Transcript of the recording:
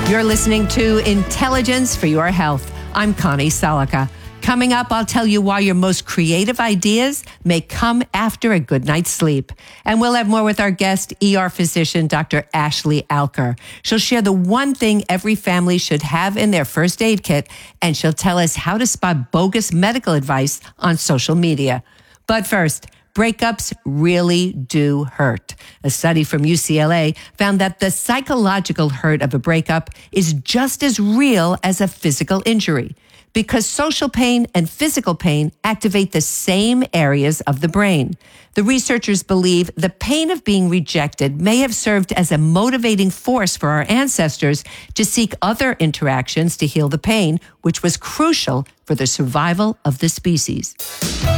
You're listening to Intelligence for Your Health. I'm Connie Salika. Coming up, I'll tell you why your most creative ideas may come after a good night's sleep. And we'll have more with our guest, ER physician, Dr. Ashley Alker. She'll share the one thing every family should have in their first aid kit, and she'll tell us how to spot bogus medical advice on social media. But first, breakups really do hurt. A study from UCLA found that the psychological hurt of a breakup is just as real as a physical injury, because social pain and physical pain activate the same areas of the brain. The researchers believe the pain of being rejected may have served as a motivating force for our ancestors to seek other interactions to heal the pain, which was crucial for the survival of the species.